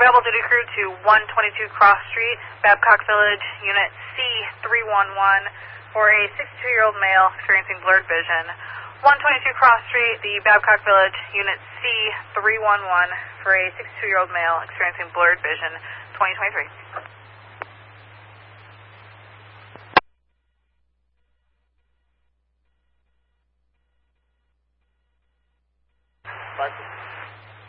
available duty crew to 122 Cross Street, Babcock Village, Unit C311, for a 62-year-old male experiencing blurred vision. 122 Cross Street, the Babcock Village, Unit C311, for a 62-year-old male experiencing blurred vision, 2023.